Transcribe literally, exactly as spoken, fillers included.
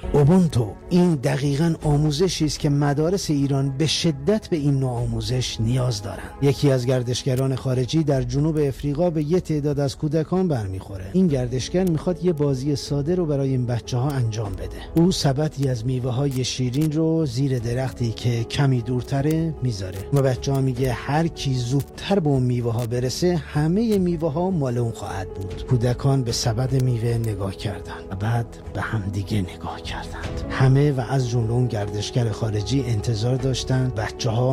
اوبونتو این دقیقاً آموزشی است که مدارس ایران به شدت به این نوع آموزش نیاز دارند. یکی از گردشگران خارجی در جنوب افریقا به یه تعداد از کودکان برمیخوره. این گردشگر میخواد یه بازی ساده رو برای این بچه‌ها انجام بده. او سبدی از میوه‌های شیرین رو زیر درختی که کمی دورتره میذاره. و بچه‌ها میگه هر کی زودتر به اون میوه‌ها برسه همه میوه‌ها مال اون خواهد بود. کودکان به سبد میوه نگاه کردند و بعد به همدیگه نگاه کردند. همه و از جمله اون گردشگر خارجی انتظار داشتند بچه‌ها